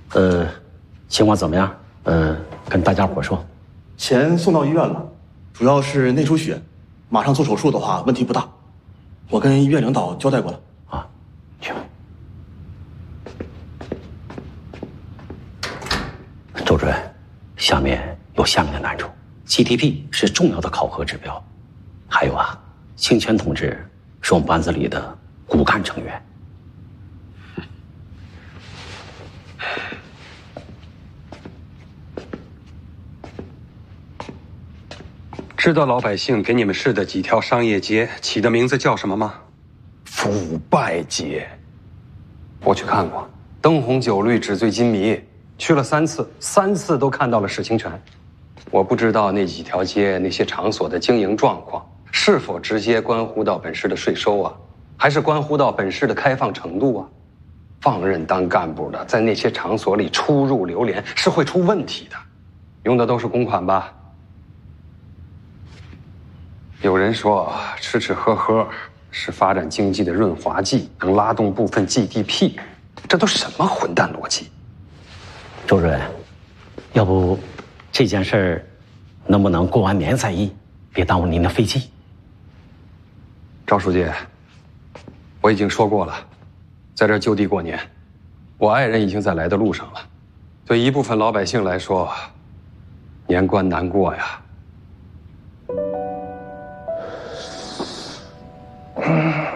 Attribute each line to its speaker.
Speaker 1: 情况怎么样？跟大家伙说。
Speaker 2: 钱送到医院了，主要是内出血，马上做手术的话问题不大。我跟医院领导交代过了。
Speaker 1: 啊，去吧。周主任，下面有下面的难处 ，GDP 是重要的考核指标，还有啊，清泉同志是我们班子里的骨干成员。
Speaker 3: 知道老百姓给你们市的几条商业街起的名字叫什么吗？
Speaker 4: 腐败街。
Speaker 3: 我去看过，灯红酒绿，纸醉金迷，去了3次，3次都看到了史清泉。我不知道那几条街那些场所的经营状况是否直接关乎到本市的税收啊，还是关乎到本市的开放程度啊？放任当干部的在那些场所里出入流连是会出问题的，用的都是公款吧？有人说吃吃喝喝是发展经济的润滑剂，能拉动部分 GDP， 这都什么混蛋逻辑？
Speaker 1: 周主任，要不这件事儿能不能过完年再议，别耽误您的飞机？
Speaker 3: 赵书记，我已经说过了，在这儿就地过年，我爱人已经在来的路上了。对一部分老百姓来说，年关难过呀。